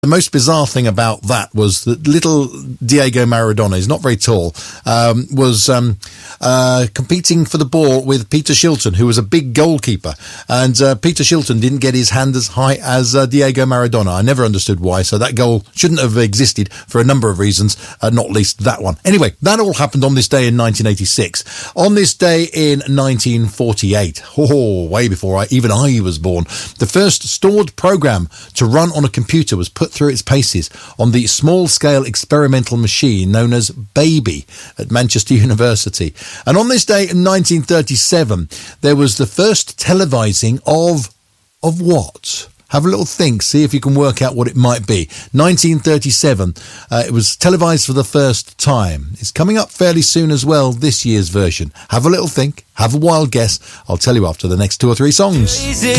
The most bizarre thing about that was that little Diego Maradona, he's not very tall, was competing for the ball with Peter Shilton, who was a big goalkeeper. And Peter Shilton didn't get his hand as high as Diego Maradona. I never understood why, so that goal shouldn't have existed for a number of reasons, not least that one. Anyway, that all happened on this day in 1986. On this day in 1948, way before even I was born, the first stored program to run on a computer was put through its paces on the small-scale experimental machine known as Baby at Manchester University. And on this day in 1937, there was the first televising of what? Have a little think, see if you can work out what it might be. 1937, it was televised for the first time. It's coming up fairly soon as well, this year's version. Have a little think, have a wild guess. I'll tell you after the next 2 or 3 songs.